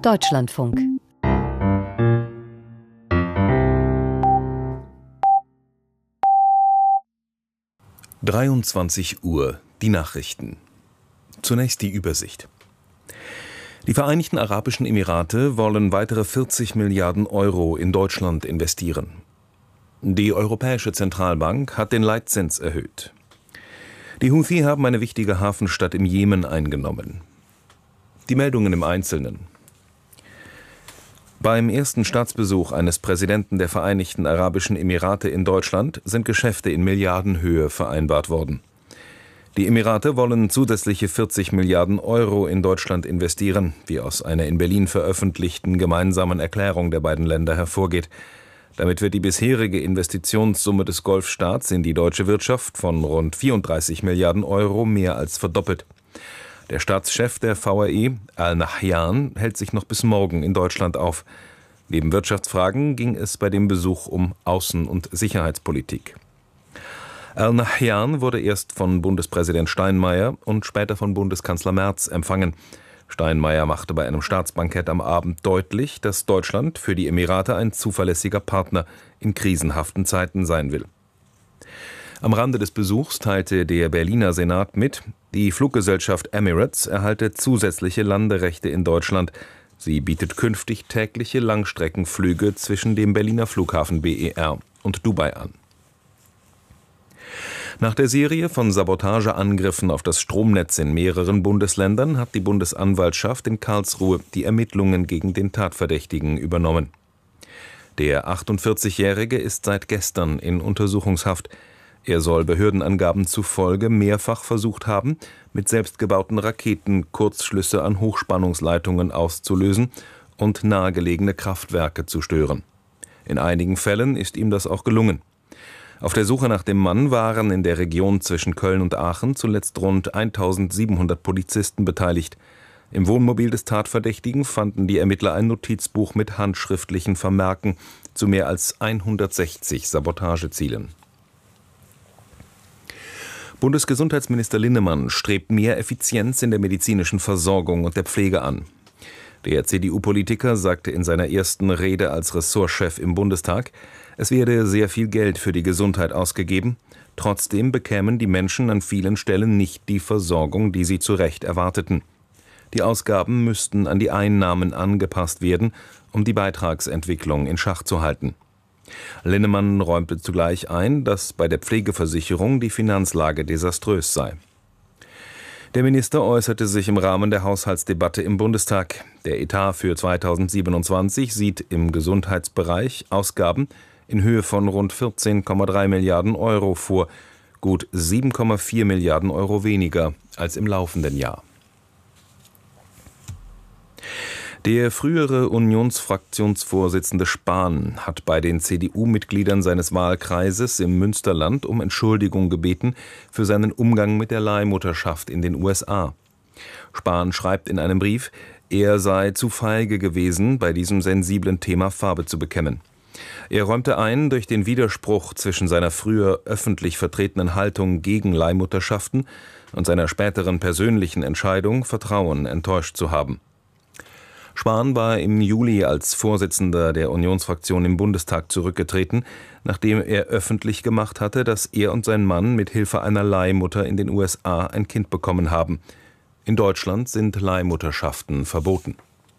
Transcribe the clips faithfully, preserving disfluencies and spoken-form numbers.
Deutschlandfunk. dreiundzwanzig Uhr, die Nachrichten. Zunächst die Übersicht. Die Vereinigten Arabischen Emirate wollen weitere vierzig Milliarden Euro in Deutschland investieren. Die Europäische Zentralbank hat den Leitzins erhöht. Die Houthi haben eine wichtige Hafenstadt im Jemen eingenommen. Die Meldungen im Einzelnen. Beim ersten Staatsbesuch eines Präsidenten der Vereinigten Arabischen Emirate in Deutschland sind Geschäfte in Milliardenhöhe vereinbart worden. Die Emirate wollen zusätzliche vierzig Milliarden Euro in Deutschland investieren, wie aus einer in Berlin veröffentlichten gemeinsamen Erklärung der beiden Länder hervorgeht. Damit wird die bisherige Investitionssumme des Golfstaats in die deutsche Wirtschaft von rund vierunddreißig Milliarden Euro mehr als verdoppelt. Der Staatschef der V A E, Al-Nahyan, hält sich noch bis morgen in Deutschland auf. Neben Wirtschaftsfragen ging es bei dem Besuch um Außen- und Sicherheitspolitik. Al-Nahyan wurde erst von Bundespräsident Steinmeier und später von Bundeskanzler Merz empfangen. Steinmeier machte bei einem Staatsbankett am Abend deutlich, dass Deutschland für die Emirate ein zuverlässiger Partner in krisenhaften Zeiten sein will. Am Rande des Besuchs teilte der Berliner Senat mit, die Fluggesellschaft Emirates erhalte zusätzliche Landerechte in Deutschland. Sie bietet künftig tägliche Langstreckenflüge zwischen dem Berliner Flughafen B E R und Dubai an. Nach der Serie von Sabotageangriffen auf das Stromnetz in mehreren Bundesländern hat die Bundesanwaltschaft in Karlsruhe die Ermittlungen gegen den Tatverdächtigen übernommen. Der achtundvierzigjährige ist seit gestern in Untersuchungshaft. Er soll Behördenangaben zufolge mehrfach versucht haben, mit selbstgebauten Raketen Kurzschlüsse an Hochspannungsleitungen auszulösen und nahegelegene Kraftwerke zu stören. In einigen Fällen ist ihm das auch gelungen. Auf der Suche nach dem Mann waren in der Region zwischen Köln und Aachen zuletzt rund eintausendsiebenhundert Polizisten beteiligt. Im Wohnmobil des Tatverdächtigen fanden die Ermittler ein Notizbuch mit handschriftlichen Vermerken zu mehr als hundertsechzig Sabotagezielen. Bundesgesundheitsminister Linnemann strebt mehr Effizienz in der medizinischen Versorgung und der Pflege an. Der C D U-Politiker sagte in seiner ersten Rede als Ressortchef im Bundestag, es werde sehr viel Geld für die Gesundheit ausgegeben, trotzdem bekämen die Menschen an vielen Stellen nicht die Versorgung, die sie zu Recht erwarteten. Die Ausgaben müssten an die Einnahmen angepasst werden, um die Beitragsentwicklung in Schach zu halten. Linnemann räumte zugleich ein, dass bei der Pflegeversicherung die Finanzlage desaströs sei. Der Minister äußerte sich im Rahmen der Haushaltsdebatte im Bundestag. Der Etat für zweitausendsiebenundzwanzig sieht im Gesundheitsbereich Ausgaben in Höhe von rund vierzehn Komma drei Milliarden Euro vor, gut sieben Komma vier Milliarden Euro weniger als im laufenden Jahr. Der frühere Unionsfraktionsvorsitzende Spahn hat bei den C D U-Mitgliedern seines Wahlkreises im Münsterland um Entschuldigung gebeten für seinen Umgang mit der Leihmutterschaft in den U S A. Spahn schreibt in einem Brief, er sei zu feige gewesen, bei diesem sensiblen Thema Farbe zu bekennen. Er räumte ein, durch den Widerspruch zwischen seiner früher öffentlich vertretenen Haltung gegen Leihmutterschaften und seiner späteren persönlichen Entscheidung Vertrauen enttäuscht zu haben. Spahn war im Juli als Vorsitzender der Unionsfraktion im Bundestag zurückgetreten, nachdem er öffentlich gemacht hatte, dass er und sein Mann mit Hilfe einer Leihmutter in den U S A ein Kind bekommen haben. In Deutschland sind Leihmutterschaften verboten.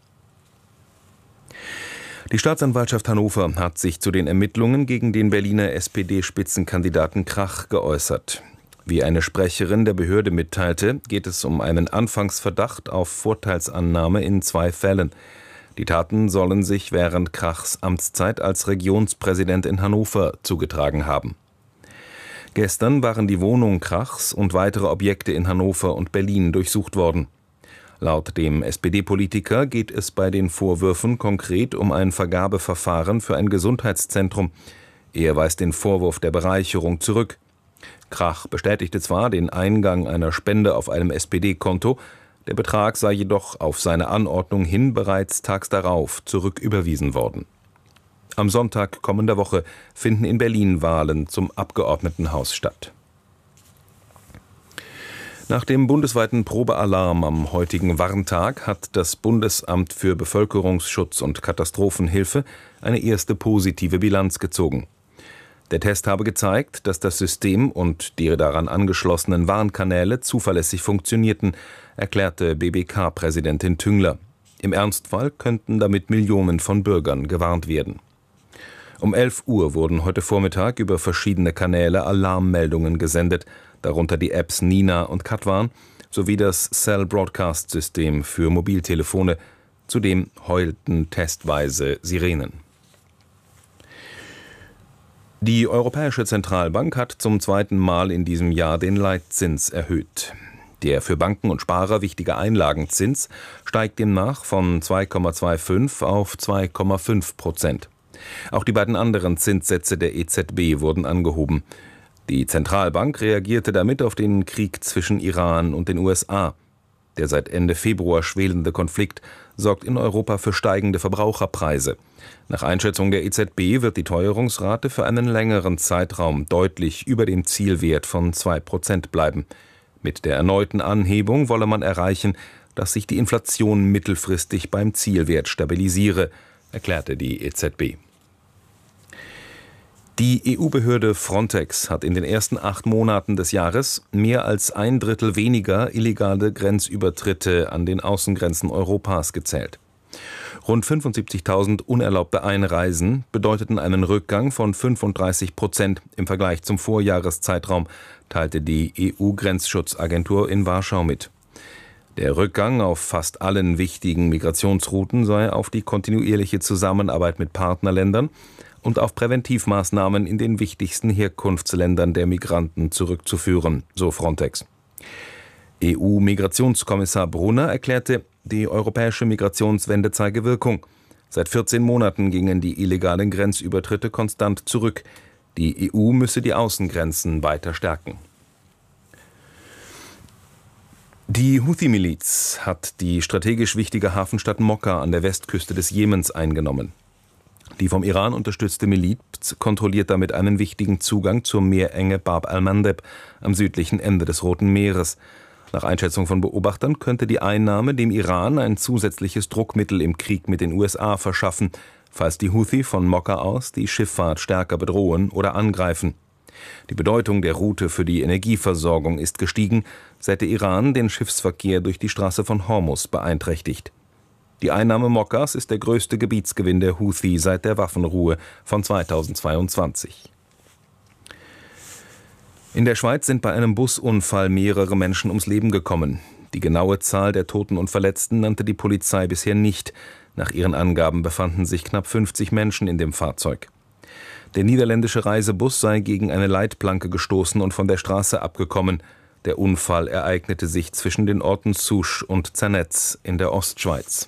Die Staatsanwaltschaft Hannover hat sich zu den Ermittlungen gegen den Berliner S P D-Spitzenkandidaten Krach geäußert. Wie eine Sprecherin der Behörde mitteilte, geht es um einen Anfangsverdacht auf Vorteilsannahme in zwei Fällen. Die Taten sollen sich während Krachs Amtszeit als Regionspräsident in Hannover zugetragen haben. Gestern waren die Wohnung Krachs und weitere Objekte in Hannover und Berlin durchsucht worden. Laut dem S P D-Politiker geht es bei den Vorwürfen konkret um ein Vergabeverfahren für ein Gesundheitszentrum. Er weist den Vorwurf der Bereicherung zurück. Krach bestätigte zwar den Eingang einer Spende auf einem S P D-Konto, der Betrag sei jedoch auf seine Anordnung hin bereits tags darauf zurücküberwiesen worden. Am Sonntag kommender Woche finden in Berlin Wahlen zum Abgeordnetenhaus statt. Nach dem bundesweiten Probealarm am heutigen Warntag hat das Bundesamt für Bevölkerungsschutz und Katastrophenhilfe eine erste positive Bilanz gezogen. Der Test habe gezeigt, dass das System und die daran angeschlossenen Warnkanäle zuverlässig funktionierten, erklärte B B K-Präsidentin Tüngler. Im Ernstfall könnten damit Millionen von Bürgern gewarnt werden. Um elf Uhr wurden heute Vormittag über verschiedene Kanäle Alarmmeldungen gesendet, darunter die Apps Nina und Katwan sowie das Cell Broadcast System für Mobiltelefone. Zudem heulten testweise Sirenen. Die Europäische Zentralbank hat zum zweiten Mal in diesem Jahr den Leitzins erhöht. Der für Banken und Sparer wichtige Einlagenzins steigt demnach von zwei Komma fünfundzwanzig auf zwei Komma fünf Prozent. Auch die beiden anderen Zinssätze der E Z B wurden angehoben. Die Zentralbank reagierte damit auf den Krieg zwischen Iran und den U S A. Der seit Ende Februar schwelende Konflikt sorgt in Europa für steigende Verbraucherpreise. Nach Einschätzung der E Z B wird die Teuerungsrate für einen längeren Zeitraum deutlich über dem Zielwert von zwei Prozent bleiben. Mit der erneuten Anhebung wolle man erreichen, dass sich die Inflation mittelfristig beim Zielwert stabilisiere, erklärte die E Z B. Die E U-Behörde Frontex hat in den ersten acht Monaten des Jahres mehr als ein Drittel weniger illegale Grenzübertritte an den Außengrenzen Europas gezählt. Rund fünfundsiebzigtausend unerlaubte Einreisen bedeuteten einen Rückgang von fünfunddreißig Prozent im Vergleich zum Vorjahreszeitraum, teilte die E U-Grenzschutzagentur in Warschau mit. Der Rückgang auf fast allen wichtigen Migrationsrouten sei auf die kontinuierliche Zusammenarbeit mit Partnerländern und auf Präventivmaßnahmen in den wichtigsten Herkunftsländern der Migranten zurückzuführen, so Frontex. E U-Migrationskommissar Brunner erklärte, die europäische Migrationswende zeige Wirkung. Seit vierzehn Monaten gingen die illegalen Grenzübertritte konstant zurück. Die E U müsse die Außengrenzen weiter stärken. Die Houthi-Miliz hat die strategisch wichtige Hafenstadt Mokka an der Westküste des Jemens eingenommen. Die vom Iran unterstützte Miliz kontrolliert damit einen wichtigen Zugang zur Meerenge Bab al-Mandeb am südlichen Ende des Roten Meeres. Nach Einschätzung von Beobachtern könnte die Einnahme dem Iran ein zusätzliches Druckmittel im Krieg mit den U S A verschaffen, falls die Houthi von Mokka aus die Schifffahrt stärker bedrohen oder angreifen. Die Bedeutung der Route für die Energieversorgung ist gestiegen, seit der Iran den Schiffsverkehr durch die Straße von Hormuz beeinträchtigt. Die Einnahme Mokkas ist der größte Gebietsgewinn der Houthi seit der Waffenruhe von zweitausendzweiundzwanzig. In der Schweiz sind bei einem Busunfall mehrere Menschen ums Leben gekommen. Die genaue Zahl der Toten und Verletzten nannte die Polizei bisher nicht. Nach ihren Angaben befanden sich knapp fünfzig Menschen in dem Fahrzeug. Der niederländische Reisebus sei gegen eine Leitplanke gestoßen und von der Straße abgekommen. Der Unfall ereignete sich zwischen den Orten Souche und Zernetz in der Ostschweiz.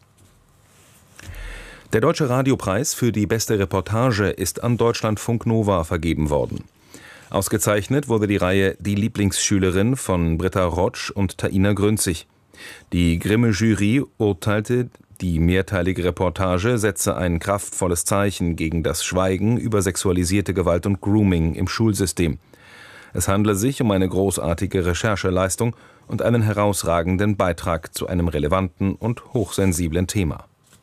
Der Deutsche Radiopreis für die beste Reportage ist an Deutschlandfunk Nova vergeben worden. Ausgezeichnet wurde die Reihe Die Lieblingsschülerin von Britta Rotsch und Taina Grünzig. Die Grimme-Jury urteilte, die mehrteilige Reportage setze ein kraftvolles Zeichen gegen das Schweigen über sexualisierte Gewalt und Grooming im Schulsystem. Es handle sich um eine großartige Rechercheleistung und einen herausragenden Beitrag zu einem relevanten und hochsensiblen Thema.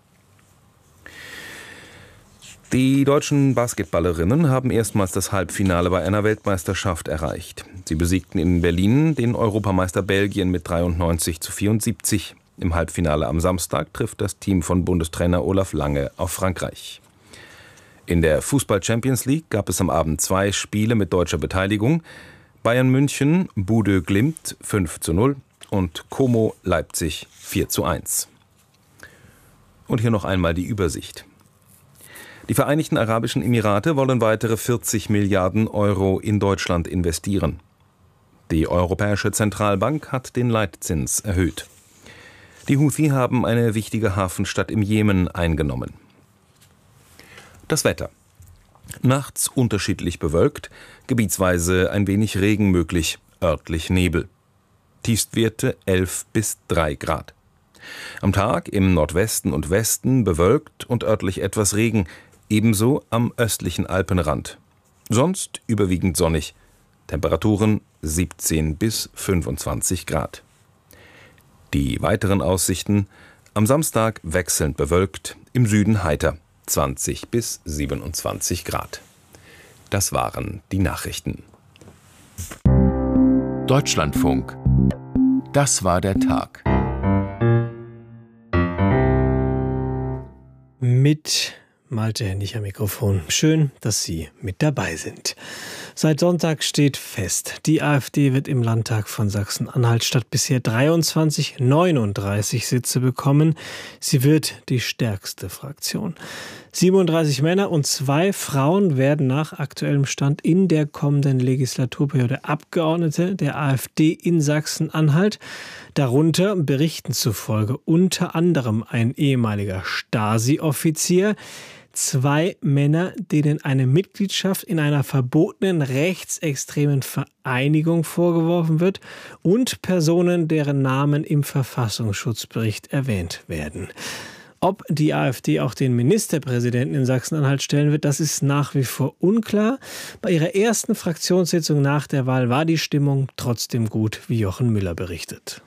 Die deutschen Basketballerinnen haben erstmals das Halbfinale bei einer Weltmeisterschaft erreicht. Sie besiegten in Berlin den Europameister Belgien mit dreiundneunzig zu vierundsiebzig. Im Halbfinale am Samstag trifft das Team von Bundestrainer Olaf Lange auf Frankreich. In der Fußball-Champions League gab es am Abend zwei Spiele mit deutscher Beteiligung. Bayern München, Bodø Glimt fünf zu null und Como Leipzig vier zu eins. Und hier noch einmal die Übersicht. Die Vereinigten Arabischen Emirate wollen weitere vierzig Milliarden Euro in Deutschland investieren. Die Europäische Zentralbank hat den Leitzins erhöht. Die Houthi haben eine wichtige Hafenstadt im Jemen eingenommen. Das Wetter. Nachts unterschiedlich bewölkt, gebietsweise ein wenig Regen möglich, örtlich Nebel. Tiefstwerte elf bis drei Grad. Am Tag im Nordwesten und Westen bewölkt und örtlich etwas Regen, ebenso am östlichen Alpenrand. Sonst überwiegend sonnig. Temperaturen siebzehn bis fünfundzwanzig Grad. Die weiteren Aussichten: am Samstag wechselnd bewölkt, im Süden heiter, zwanzig bis siebenundzwanzig Grad. Das waren die Nachrichten. Deutschlandfunk. Das war der Tag. Mit Malte Hennig am Mikrofon. Schön, dass Sie mit dabei sind. Seit Sonntag steht fest, die AfD wird im Landtag von Sachsen-Anhalt statt bisher dreiundzwanzig neununddreißig Sitze bekommen. Sie wird die stärkste Fraktion. siebenunddreißig Männer und zwei Frauen werden nach aktuellem Stand in der kommenden Legislaturperiode Abgeordnete der AfD in Sachsen-Anhalt. Darunter Berichten zufolge unter anderem ein ehemaliger Stasi-Offizier, zwei Männer, denen eine Mitgliedschaft in einer verbotenen rechtsextremen Vereinigung vorgeworfen wird, und Personen, deren Namen im Verfassungsschutzbericht erwähnt werden. Ob die AfD auch den Ministerpräsidenten in Sachsen-Anhalt stellen wird, das ist nach wie vor unklar. Bei ihrer ersten Fraktionssitzung nach der Wahl war die Stimmung trotzdem gut, wie Jochen Müller berichtet.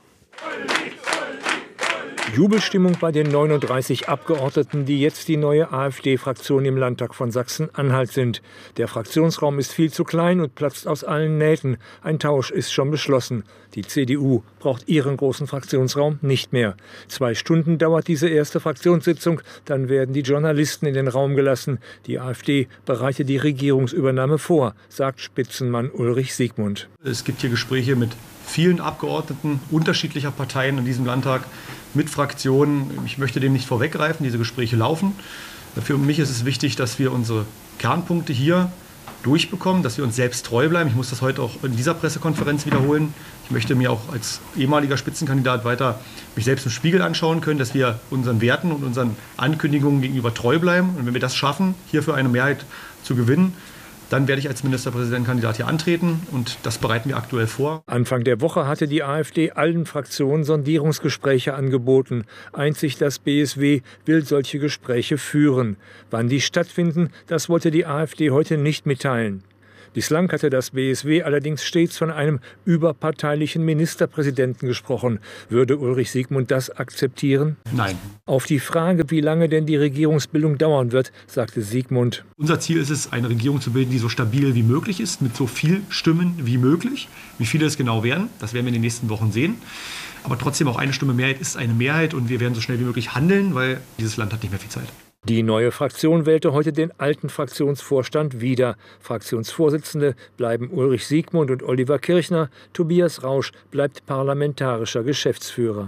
Jubelstimmung bei den neununddreißig Abgeordneten, die jetzt die neue AfD-Fraktion im Landtag von Sachsen-Anhalt sind. Der Fraktionsraum ist viel zu klein und platzt aus allen Nähten. Ein Tausch ist schon beschlossen. Die C D U braucht ihren großen Fraktionsraum nicht mehr. Zwei Stunden dauert diese erste Fraktionssitzung, dann werden die Journalisten in den Raum gelassen. Die AfD bereitet die Regierungsübernahme vor, sagt Spitzenmann Ulrich Siegmund. Es gibt hier Gespräche mit vielen Abgeordneten unterschiedlicher Parteien in diesem Landtag, mit Fraktionen. Ich möchte dem nicht vorweggreifen, diese Gespräche laufen. Für mich ist es wichtig, dass wir unsere Kernpunkte hier durchbekommen, dass wir uns selbst treu bleiben. Ich muss das heute auch in dieser Pressekonferenz wiederholen. Ich möchte mir auch als ehemaliger Spitzenkandidat weiter mich selbst im Spiegel anschauen können, dass wir unseren Werten und unseren Ankündigungen gegenüber treu bleiben. Und wenn wir das schaffen, hier für eine Mehrheit zu gewinnen, dann werde ich als Ministerpräsidentenkandidat hier antreten, und das bereiten wir aktuell vor. Anfang der Woche hatte die AfD allen Fraktionen Sondierungsgespräche angeboten. Einzig das B S W will solche Gespräche führen. Wann die stattfinden, das wollte die AfD heute nicht mitteilen. Bislang hatte das B S W allerdings stets von einem überparteilichen Ministerpräsidenten gesprochen. Würde Ulrich Siegmund das akzeptieren? Nein. Auf die Frage, wie lange denn die Regierungsbildung dauern wird, sagte Siegmund: Unser Ziel ist es, eine Regierung zu bilden, die so stabil wie möglich ist, mit so viel Stimmen wie möglich. Wie viele es genau werden, das werden wir in den nächsten Wochen sehen. Aber trotzdem, auch eine Stimme Mehrheit ist eine Mehrheit, und wir werden so schnell wie möglich handeln, weil dieses Land hat nicht mehr viel Zeit. Die neue Fraktion wählte heute den alten Fraktionsvorstand wieder. Fraktionsvorsitzende bleiben Ulrich Siegmund und Oliver Kirchner. Tobias Rausch bleibt parlamentarischer Geschäftsführer.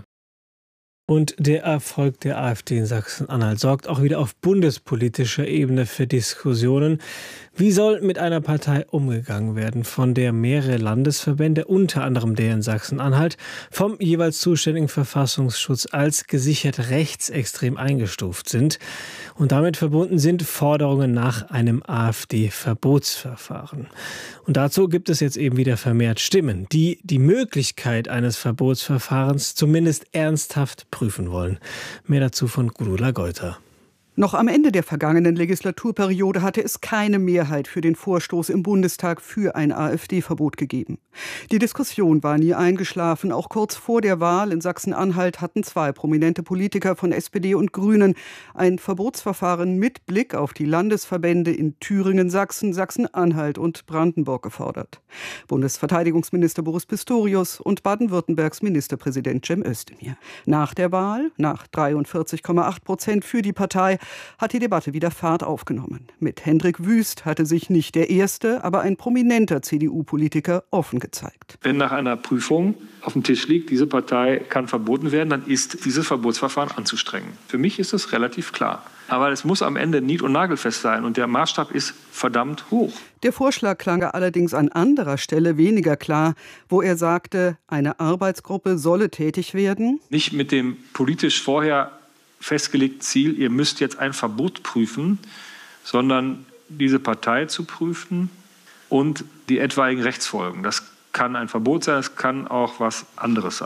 Und der Erfolg der AfD in Sachsen-Anhalt sorgt auch wieder auf bundespolitischer Ebene für Diskussionen. Wie soll mit einer Partei umgegangen werden, von der mehrere Landesverbände, unter anderem der in Sachsen-Anhalt, vom jeweils zuständigen Verfassungsschutz als gesichert rechtsextrem eingestuft sind? Und damit verbunden sind Forderungen nach einem AfD-Verbotsverfahren. Und dazu gibt es jetzt eben wieder vermehrt Stimmen, die die Möglichkeit eines Verbotsverfahrens zumindest ernsthaft prüfen wollen. Mehr dazu von Gudula Geuter. Noch am Ende der vergangenen Legislaturperiode hatte es keine Mehrheit für den Vorstoß im Bundestag für ein AfD-Verbot gegeben. Die Diskussion war nie eingeschlafen. Auch kurz vor der Wahl in Sachsen-Anhalt hatten zwei prominente Politiker von S P D und Grünen ein Verbotsverfahren mit Blick auf die Landesverbände in Thüringen, Sachsen, Sachsen-Anhalt und Brandenburg gefordert. Bundesverteidigungsminister Boris Pistorius und Baden-Württembergs Ministerpräsident Cem Özdemir. Nach der Wahl, nach dreiundvierzig Komma acht Prozent für die Partei, hat die Debatte wieder Fahrt aufgenommen. Mit Hendrik Wüst hatte sich nicht der erste, aber ein prominenter C D U-Politiker offen gezeigt. Wenn nach einer Prüfung auf dem Tisch liegt, diese Partei kann verboten werden, dann ist dieses Verbotsverfahren anzustrengen. Für mich ist es relativ klar. Aber es muss am Ende nied- und nagelfest sein, und der Maßstab ist verdammt hoch. Der Vorschlag klang allerdings an anderer Stelle weniger klar, wo er sagte, eine Arbeitsgruppe solle tätig werden. Nicht mit dem politisch vorher festgelegten Ziel, ihr müsst jetzt ein Verbot prüfen, sondern diese Partei zu prüfen und die etwaigen Rechtsfolgen. Das kann ein Verbot sein, es kann auch was anderes sein.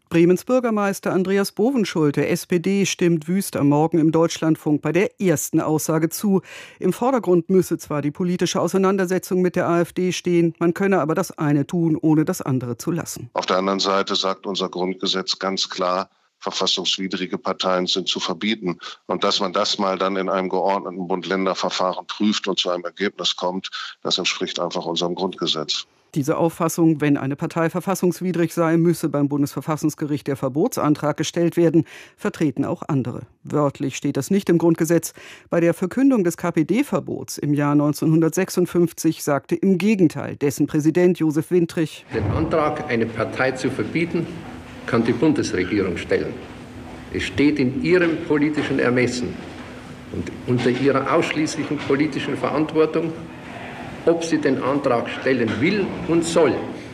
Bremens Bürgermeister Andreas Bovenschulte, S P D, stimmt wüst am Morgen im Deutschlandfunk bei der ersten Aussage zu. Im Vordergrund müsse zwar die politische Auseinandersetzung mit der AfD stehen, man könne aber das eine tun, ohne das andere zu lassen. Auf der anderen Seite sagt unser Grundgesetz ganz klar, verfassungswidrige Parteien sind zu verbieten. Und dass man das mal dann in einem geordneten Bund-Länder-Verfahren prüft und zu einem Ergebnis kommt, das entspricht einfach unserem Grundgesetz. Diese Auffassung, wenn eine Partei verfassungswidrig sei, müsse beim Bundesverfassungsgericht der Verbotsantrag gestellt werden, vertreten auch andere. Wörtlich steht das nicht im Grundgesetz. Bei der Verkündung des K P D-Verbots im Jahr neunzehnhundertsechsundfünfzig sagte im Gegenteil dessen Präsident Josef Wintrich: Den Antrag, eine Partei zu verbieten, kann die Bundesregierung stellen. Es steht in ihrem politischen Ermessen und unter ihrer ausschließlichen politischen Verantwortung, ob sie den Antrag stellen will und soll.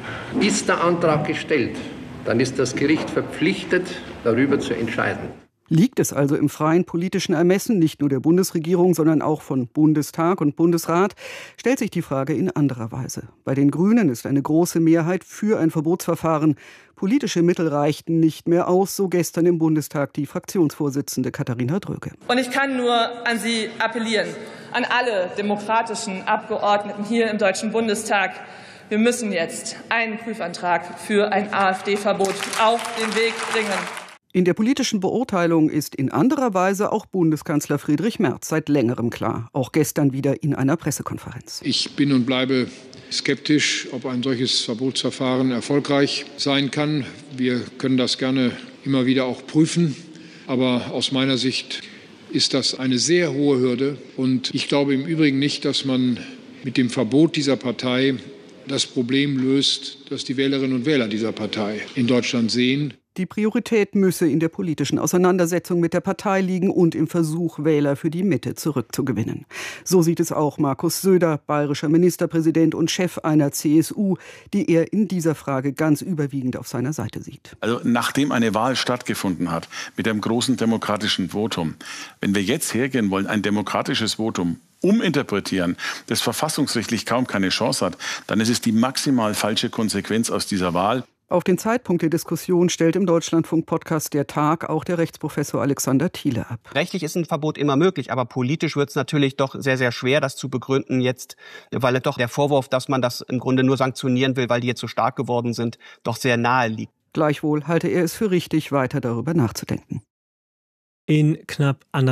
Ist der Antrag gestellt, dann ist das Gericht verpflichtet, darüber zu entscheiden. Liegt es also im freien politischen Ermessen, nicht nur der Bundesregierung, sondern auch von Bundestag und Bundesrat, stellt sich die Frage in anderer Weise. Bei den Grünen ist eine große Mehrheit für ein Verbotsverfahren. Politische Mittel reichten nicht mehr aus, so gestern im Bundestag die Fraktionsvorsitzende Katharina Dröge. Und ich kann nur an Sie appellieren, an alle demokratischen Abgeordneten hier im Deutschen Bundestag. Wir müssen jetzt einen Prüfantrag für ein AfD-Verbot auf den Weg bringen. In der politischen Beurteilung ist in anderer Weise auch Bundeskanzler Friedrich Merz seit längerem klar. Auch gestern wieder in einer Pressekonferenz. Ich bin und bleibe skeptisch, ob ein solches Verbotsverfahren erfolgreich sein kann. Wir können das gerne immer wieder auch prüfen. Aber aus meiner Sicht ist das eine sehr hohe Hürde. Und ich glaube im Übrigen nicht, dass man mit dem Verbot dieser Partei das Problem löst, das die Wählerinnen und Wähler dieser Partei in Deutschland sehen. Die Priorität müsse in der politischen Auseinandersetzung mit der Partei liegen und im Versuch, Wähler für die Mitte zurückzugewinnen. So sieht es auch Markus Söder, bayerischer Ministerpräsident und Chef einer C S U, die er in dieser Frage ganz überwiegend auf seiner Seite sieht. Also nachdem eine Wahl stattgefunden hat, mit einem großen demokratischen Votum, wenn wir jetzt hergehen wollen, ein demokratisches Votum uminterpretieren, das verfassungsrechtlich kaum keine Chance hat, dann ist es die maximal falsche Konsequenz aus dieser Wahl. Auf den Zeitpunkt der Diskussion stellt im Deutschlandfunk-Podcast Der Tag auch der Rechtsprofessor Alexander Thiele ab. Rechtlich ist ein Verbot immer möglich, aber politisch wird es natürlich doch sehr, sehr schwer, das zu begründen jetzt, weil doch der Vorwurf, dass man das im Grunde nur sanktionieren will, weil die jetzt so stark geworden sind, doch sehr nahe liegt. Gleichwohl halte er es für richtig, weiter darüber nachzudenken. In knapp anderthalb